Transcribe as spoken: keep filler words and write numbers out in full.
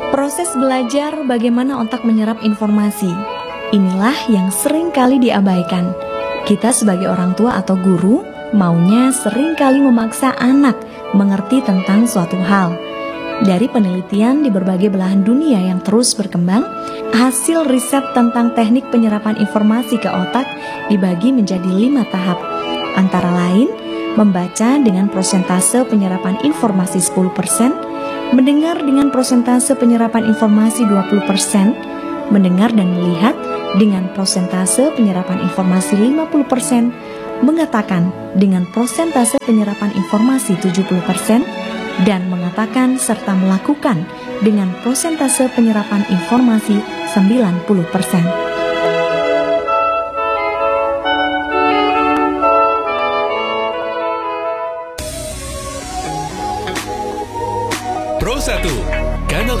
Proses belajar bagaimana otak menyerap informasi. Inilah yang sering kali diabaikan. Kita sebagai orang tua atau guru maunya sering kali memaksa anak mengerti tentang suatu hal. Dari penelitian di berbagai belahan dunia yang terus berkembang, hasil riset tentang teknik penyerapan informasi ke otak dibagi menjadi lima tahap. Antara lain, membaca dengan prosentase penyerapan informasi sepuluh persen, mendengar dengan prosentase penyerapan informasi dua puluh persen, mendengar dan melihat dengan prosentase penyerapan informasi lima puluh persen, mengatakan dengan prosentase penyerapan informasi tujuh puluh persen, dan mengatakan serta melakukan dengan prosentase penyerapan informasi sembilan puluh persen. Pro satu, kanal